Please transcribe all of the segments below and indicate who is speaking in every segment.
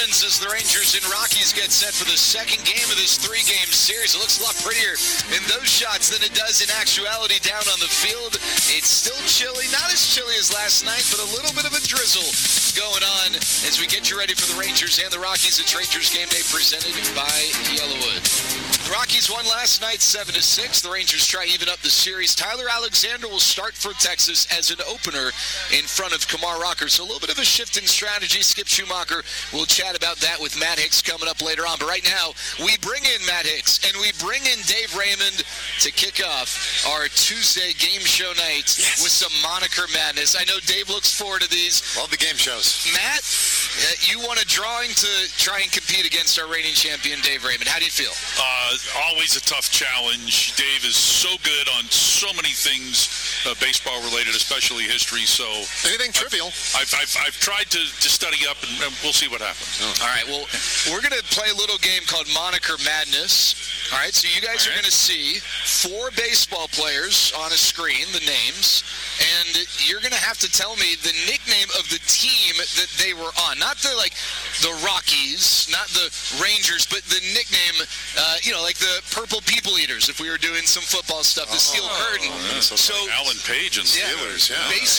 Speaker 1: begins as the Rangers and Rockies get set for the second game of this three-game series. It looks a lot prettier in those shots than it does in actuality down on the field. It's still chilly, not as chilly as last night, but a little bit of a drizzle going on as we get you ready for the Rangers and the Rockies. It's Rangers Game Day presented by Yellowwood. The Rockies won last night 7-6. The Rangers try even up the series. Tyler Alexander will start for Texas as an opener in front of Kumar Rocker. So a little bit of a shift in strategy. Skip Schumacher will chat about that with Matt Hicks coming up later on. But right now, we bring in Matt Hicks and we bring in Dave Raymond to kick off our Tuesday game show night with some moniker madness. I know Dave looks forward to these.
Speaker 2: Love the game shows.
Speaker 1: Matt, you won a drawing to try and compete against our reigning champion, Dave Raymond. How do you feel?
Speaker 3: Always a tough challenge. Dave is so good on so many things baseball related, especially history. So
Speaker 2: anything trivial.
Speaker 3: I've tried to study up, and we'll see what happens.
Speaker 1: All right. Well, we're going to play a little game called Moniker Madness. All right. So you guys are going to see 4 baseball players on a screen, the names, and you're going to have to tell me the nickname of the team that they were on. Not the Rockies, not the Rangers, but the nickname, like the Purple People Eaters, if we were doing some football stuff, the Steel Curtain.
Speaker 3: Yeah, so Alan Page and Steelers,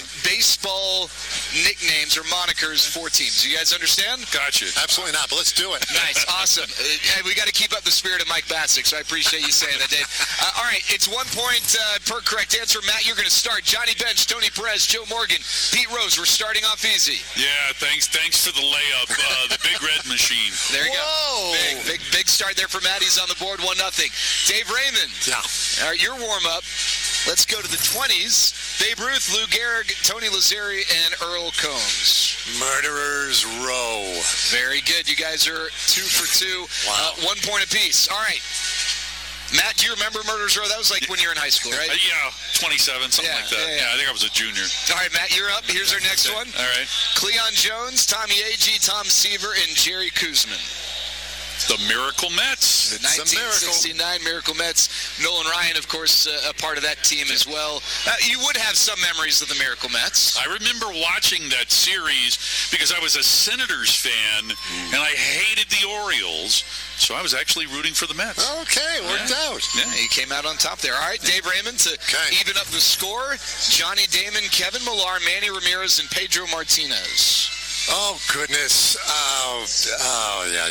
Speaker 1: baseball nicknames or monikers for teams. You guys understand?
Speaker 3: Gotcha.
Speaker 2: Absolutely not, but let's do it.
Speaker 1: Nice, awesome. We got to keep up the spirit of Mike Bassick, so I appreciate you saying that, Dave. All right, it's 1 point per correct answer. Matt, you're going to start. Johnny Bench, Tony Perez, Joe Morgan, Pete Rose. We're starting off easy.
Speaker 3: Yeah, thanks for the layup. The Big Red Machine.
Speaker 1: There you go. Big start there for Matt. He's on the board, 1-0. Dave Raymond.
Speaker 2: Yeah.
Speaker 1: All right, your warm-up. Let's go to the 20s. Babe Ruth, Lou Gehrig, Tony Lazzeri, and Earl Combs.
Speaker 2: Murderers Row.
Speaker 1: Very good. You guys are 2 for 2.
Speaker 2: Wow.
Speaker 1: 1 point apiece. All right. Matt, do you remember Murderers Row? That was like when you were in high school, right?
Speaker 3: Yeah, 27, something like that. Yeah, I think I was a junior.
Speaker 1: All right, Matt, you're up. Here's our next one.
Speaker 3: All right.
Speaker 1: Cleon Jones, Tommy Agee, Tom Seaver, and Jerry Kuzman.
Speaker 3: The Miracle Mets.
Speaker 1: The 1969 Miracle Mets. Nolan Ryan, of course, a part of that team as well. You would have some memories of the Miracle Mets.
Speaker 3: I remember watching that series because I was a Senators fan, and I hated the Orioles, so I was actually rooting for the Mets.
Speaker 2: Okay, worked out.
Speaker 1: Yeah, he came out on top there. All right, Dave Raymond to even up the score. Johnny Damon, Kevin Millar, Manny Ramirez, and Pedro Martinez.
Speaker 2: Oh, goodness. Oh, yeah.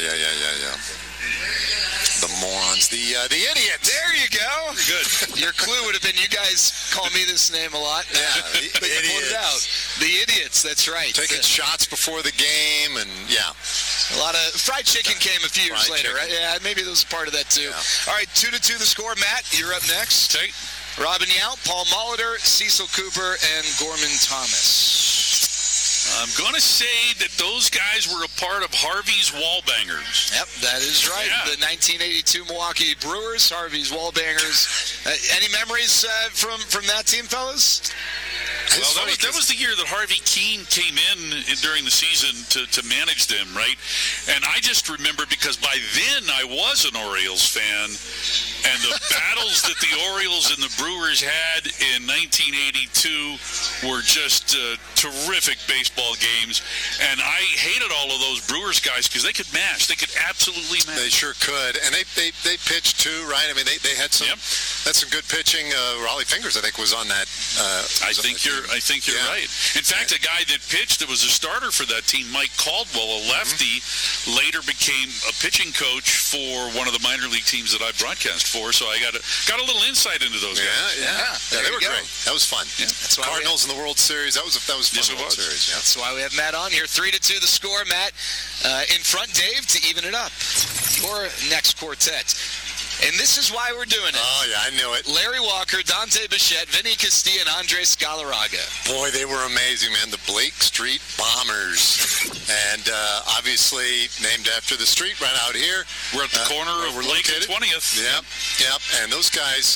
Speaker 2: The morons. The idiots.
Speaker 1: There you go.
Speaker 3: Good.
Speaker 1: Your clue would have been, you guys call me this name a lot.
Speaker 2: Yeah, the idiots.
Speaker 1: It out. The idiots, that's right.
Speaker 2: Taking shots before the game, and
Speaker 1: a lot of fried chicken came a few years later, right? Yeah, maybe that was part of that, too.
Speaker 2: Yeah.
Speaker 1: All right, 2-2 the score. Matt, you're up next.
Speaker 3: Okay.
Speaker 1: Robin Yount, Paul Molitor, Cecil Cooper, and Gorman Thomas.
Speaker 3: I'm going to say that those guys were a part of Harvey's Wallbangers.
Speaker 1: Yep, that is right.
Speaker 3: Yeah.
Speaker 1: The 1982 Milwaukee Brewers, Harvey's Wallbangers. Any memories from that team, fellas?
Speaker 3: Well, that was the year that Harvey Keene came in during the season to manage them, right? And I just remember because by then I was an Orioles fan, and the battles that the Orioles and the Brewers had in 1982 were just terrific baseball games. And I hated all of those Brewers guys because they could mash. They could absolutely mash.
Speaker 2: They sure could. And they pitched too, right? I mean, they had some that's some good pitching. Raleigh Fingers, I think, was on that.
Speaker 3: I think you're right. In fact, a guy that pitched that was a starter for that team, Mike Caldwell, a lefty, later became a pitching coach for one of the minor league teams that I broadcast for. So I got a little insight into those guys.
Speaker 2: Yeah, they were great. That was fun.
Speaker 1: Yeah. That's why
Speaker 2: Cardinals in the World Series. That was fun.
Speaker 3: Yes,
Speaker 2: World Series. Yeah.
Speaker 1: That's why we have Matt on here. 3-2 the score. Matt in front. Dave to even it up. Your next quartet. And this is why we're doing it.
Speaker 2: Oh, yeah, I knew it.
Speaker 1: Larry Walker, Dante Bichette, Vinny Castilla, and Andres Galarraga.
Speaker 2: Boy, they were amazing, man. The Blake Street Bombers. And obviously named after the street right out here.
Speaker 3: We're at the corner of Lake and 20th.
Speaker 2: Yep. And those guys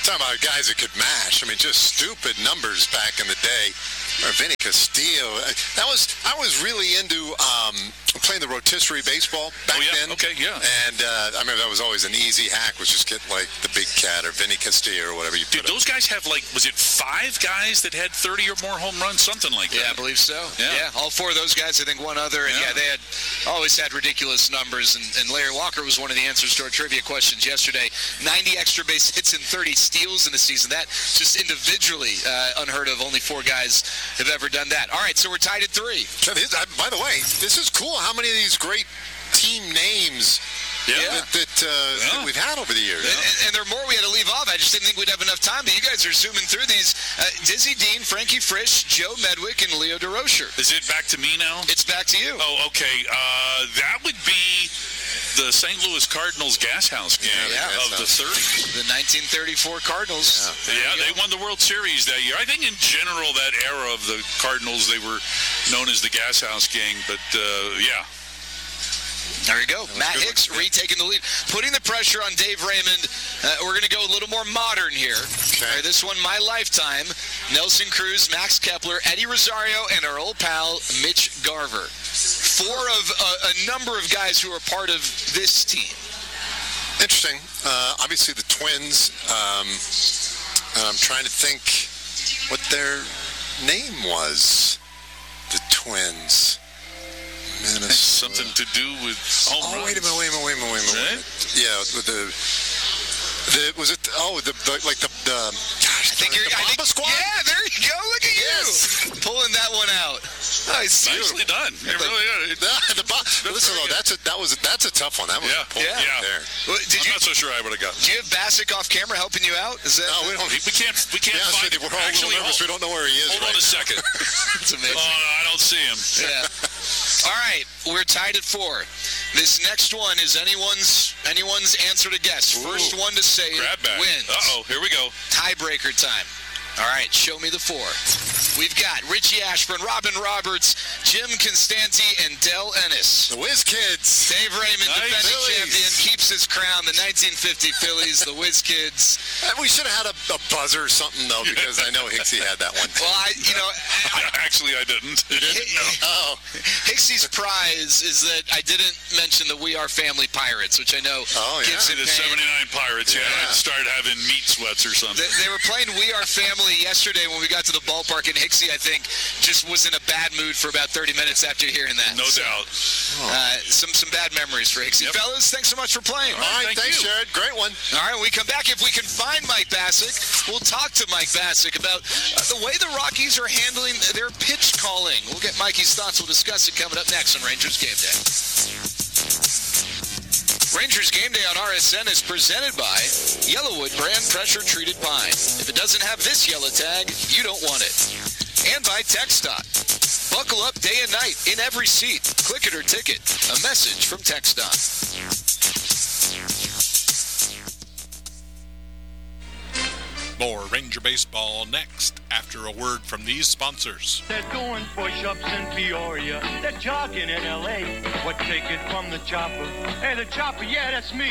Speaker 2: Talking about guys that could mash. I mean, just stupid numbers back in the day. Or Vinny Castillo. I was really into playing the rotisserie baseball back then.
Speaker 3: Okay, yeah.
Speaker 2: And I remember that was always an easy hack, was just get like the Big Cat or Vinny Castillo or whatever you put.
Speaker 3: Dude, those guys have was it 5 guys that had 30 or more home runs, something like that?
Speaker 1: Yeah, I believe so. Yeah, all 4 of those guys. I think one other, and they had always had ridiculous numbers. And Larry Walker was one of the answers to our trivia questions yesterday. 90 extra base hits and 30 steals in the season. That just individually unheard of. Only 4 guys have ever done that. All right, so we're tied at 3.
Speaker 2: By the way, this is cool. How many of these great team names that we've had over the years?
Speaker 1: And there are more we had to leave off. I just didn't think we'd have enough time, but you guys are zooming through these. Dizzy Dean, Frankie Frisch, Joe Medwick, and Leo DeRocher.
Speaker 3: Is it back to me now?
Speaker 1: It's back to you.
Speaker 3: Oh, okay. That would be the St. Louis Cardinals gas house game of the 30s.
Speaker 1: The 1934 Cardinals.
Speaker 3: Yeah, they won the World Series that year. I think in general that era of the Cardinals, they were known as the gas house gang, but
Speaker 1: There you go. Matt Hicks retaking the lead. Putting the pressure on Dave Raymond. We're going to go a little more modern here.
Speaker 2: Okay.
Speaker 1: Right, this one, my lifetime. Nelson Cruz, Max Kepler, Eddie Rosario, and our old pal, Mitch Garver. 4 of a number of guys who are part of this team.
Speaker 2: Interesting. Obviously, the Twins. I'm trying to think what their name was. The Twins. Minnesota.
Speaker 3: Something to do with home runs.
Speaker 2: Wait a minute.
Speaker 3: Right?
Speaker 2: Yeah, with was it? Gosh,
Speaker 1: I think
Speaker 2: the Mamba Squad.
Speaker 1: Yeah, there you go. Look at you pulling that one out. Nice.
Speaker 3: Nicely done. It really is.
Speaker 2: Listen, though, that's a tough one. That was a pull there.
Speaker 1: Well,
Speaker 3: I'm not so sure I would have gotten.
Speaker 1: Do you have Bassick off camera helping you out? Is that?
Speaker 2: No, we don't.
Speaker 3: We can't find him.
Speaker 2: We're all nervous. We don't know where he is.
Speaker 3: Hold on a second.
Speaker 1: It's amazing.
Speaker 3: Oh, no, I don't see him.
Speaker 1: Yeah. All right, we're tied at 4. This next one is anyone's answer to guess. First one to say it
Speaker 3: Grab bag.
Speaker 1: wins.
Speaker 3: Uh-oh, here we go.
Speaker 1: Tiebreaker time. All right, show me the 4. We've got Richie Ashburn, Robin Roberts, Jim Constanti, and Del Ennis.
Speaker 2: The Whiz Kids.
Speaker 1: Dave Raymond,
Speaker 3: Nice.
Speaker 1: defending champion, keeps his crown. The 1950 Phillies, the Whiz Kids.
Speaker 2: We should have had a buzzer or something, though, because I know Hicksy had that one.
Speaker 1: Well,
Speaker 3: Actually, I didn't.
Speaker 2: Oh.
Speaker 1: Hicksy's prize is that I didn't mention the We Are Family Pirates, which I know gives him
Speaker 3: The
Speaker 1: pain.
Speaker 3: 79 Pirates, I started having meat sweats or something.
Speaker 1: They were playing We Are Family yesterday when we got to the ballpark, and Hicksy, I think, just was in a bad mood for about 30 minutes after hearing that.
Speaker 3: No doubt.
Speaker 1: Some bad memories for Hicksy.
Speaker 3: Yep.
Speaker 1: Fellas, thanks so much for playing.
Speaker 2: All right, thanks, Jared. Great one.
Speaker 1: All right, when we come back, if we can find Mike Bassick, we'll talk to Mike Bassick about the way the Rockies are handling their pitch calling. We'll get Mikey's thoughts. We'll discuss it coming up next on Rangers Game Day. Rangers Game Day on RSN is presented by Yellowwood brand pressure treated pine. If it doesn't have this yellow tag, you don't want it. And by TxDOT. Buckle up day and night in every seat. Click it or ticket. A message from TxDOT.
Speaker 4: More Ranger Baseball next after a word from these sponsors.
Speaker 5: They're doing push-ups in Peoria. They're jogging in L.A. What take it from the chopper? Hey, the chopper, yeah, that's me.